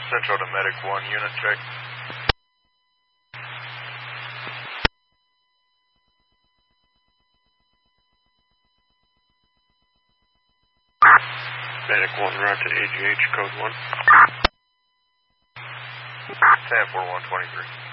Central to Medic 1, unit check. Medic 1, route to AGH, code 1. 10-4123.